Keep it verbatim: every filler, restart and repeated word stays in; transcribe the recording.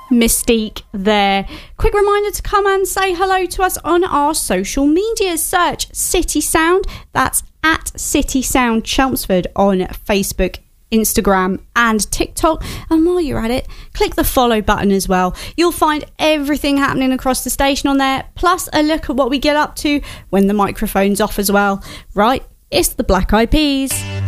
Mystique there. Quick reminder to come and say hello to us on our social media. Search City Sound. That's at City Sound Chelmsford on Facebook, Instagram and TikTok. And while you're at it, click the follow button as well. You'll find everything happening across the station on there, plus a look at what we get up to when the microphone's off as well. Right, it's the Black Eyed Peas.